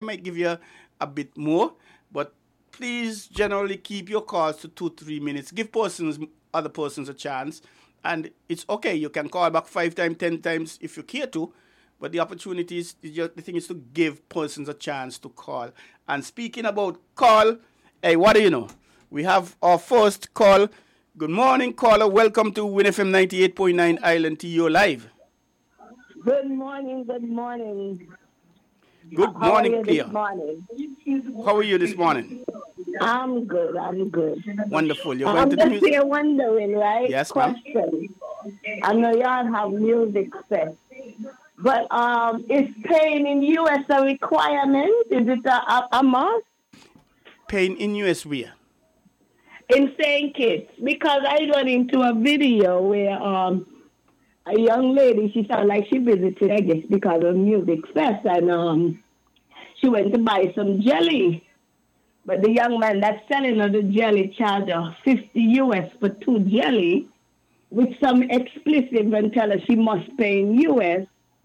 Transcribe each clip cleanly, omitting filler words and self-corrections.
might give you a bit more, but please generally keep your calls to 2 3 minutes. Give other persons a chance, and it's okay. You can call back 5 times, 10 times if you care to, but the opportunity is the thing is to give persons a chance to call. And speaking about call, hey, what do you know? We have our first call. Good morning, caller. Welcome to WinFM 98.9 Island TO Live. Good morning, good morning. Good How are morning, you Cleo. this morning? How are you this morning? I'm good, I'm good. Wonderful. You're going I'm to the just music? here wondering, right? Yes, ma'am. Question. I know y'all have music set, but is paying in US a requirement? Is it a must? Paying in US where? In St. Kitts, because I run into a video where a young lady, she sounded like she visited, I guess, because of music fest, and she went to buy some jelly. But the young man that's selling her the jelly charged her 50 US for 2 jelly, with some explicit and tell her she must pay in US.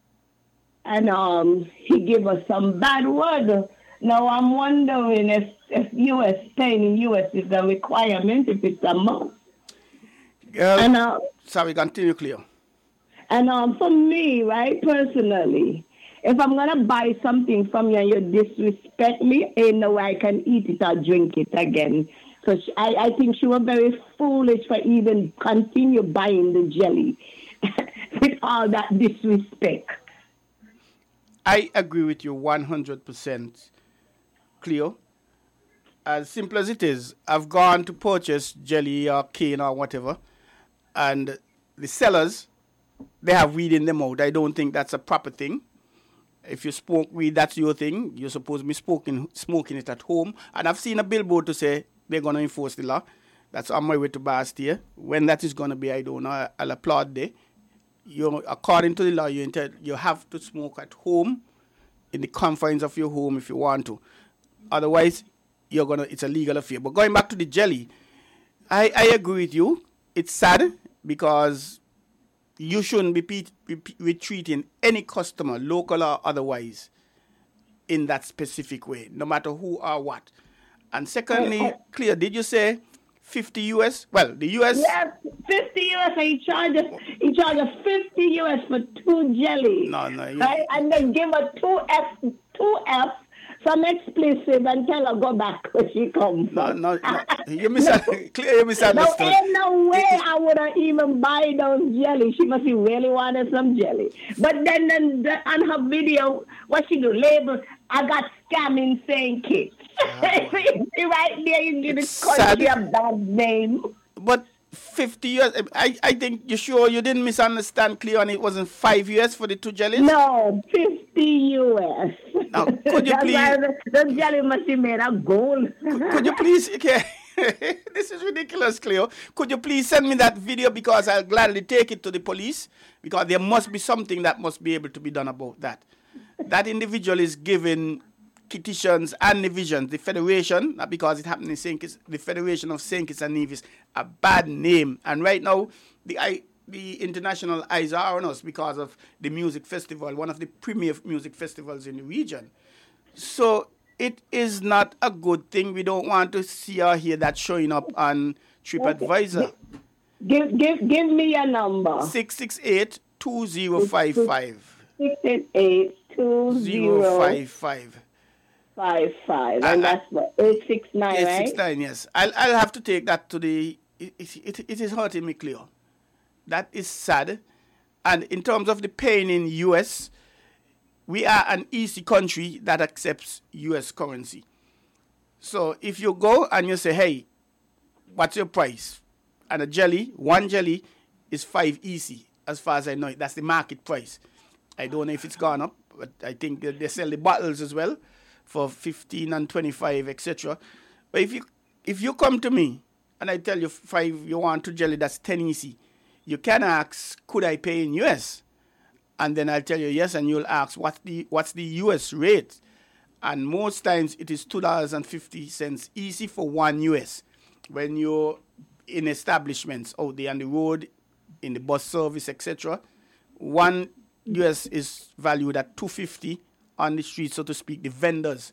And he gave us some bad word. Now I'm wondering if US paying in US is a requirement, if it's a must. Girl, And sorry, continue, Cleo. And for me, right, personally, if I'm going to buy something from you and you disrespect me, ain't no way I can eat it or drink it again. So I think she was very foolish for even continue buying the jelly with all that disrespect. I agree with you 100%, Cleo. As simple as it is, I've gone to purchase jelly or cane or whatever, and the sellers, they have weed in them out. I don't think that's a proper thing. If you smoke weed, that's your thing. You're supposed to be smoking it at home. And I've seen a billboard to say they're going to enforce the law. That's on my way to Bastia. When that is going to be, I don't know. I'll applaud there. According to the law, you have to smoke at home, in the confines of your home if you want to. Otherwise, it's a legal affair. But going back to the jelly, I agree with you. It's sad because you shouldn't be treating any customer, local or otherwise, in that specific way, no matter who or what. And secondly, Clear, did you say 50 US? Well, the US... Yes, 50 US, and he charges 50 US for 2 jellies. No. Right? And then give her 2F, some explicit, and tell her go back where she comes from. No. You misunderstood. No, ain't no way I would have even buy those jellies. She must be really wanted some jelly. But then on her video, what she do? Label, I got scamming St. Kitts. Right there, you give the country a bad name. But 50 years, I think you sure you didn't misunderstand, Cleo, and it wasn't 5 years for the 2 jellies? No, 50 US. Now, could you please... The jelly must be made of gold. Could you please... Okay. This is ridiculous, Cleo. Could you please send me that video, because I'll gladly take it to the police, because there must be something that must be able to be done about that. That individual is giving petitions and divisions, the Federation, not because it happened in St. Kitts, the Federation of St. Kitts and Nevis, a bad name. And right now, the international eyes are on us because of the music festival, one of the premier music festivals in the region. So it is not a good thing. We don't want to see or hear that showing up on TripAdvisor. Give me your number. 668-2055. 668-2055. And that's what, 869, right? 869, yes. I'll have to take that to the... It is hurting me, Cleo. That is sad. And in terms of the pain in U.S., we are an easy country that accepts U.S. currency. So if you go and you say, hey, what's your price? And one jelly is 5 EC, as far as I know it. That's the market price. I don't know if it's gone up, but I think they sell the bottles as well for 15 and 25, etc. But if you come to me and I tell you 5, you want 2 jelly, that's 10 EC, you can ask, could I pay in US? And then I'll tell you yes, and you'll ask, what's the US rate? And most times it is $2.50 easy for 1 US. When you're in establishments out there on the road, in the bus service, etc., 1 US is valued at $2.50 on the street, so to speak, the vendors.